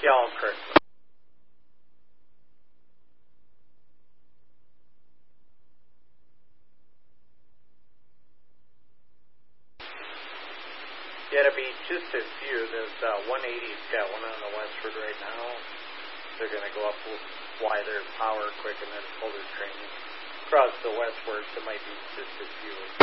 Yeah, all correct. Yeah, it'll be just a few. There's 180's got one on the westward right now. They're going to go up fly their power quick and then pull their training. Across the westward, there might be just a few.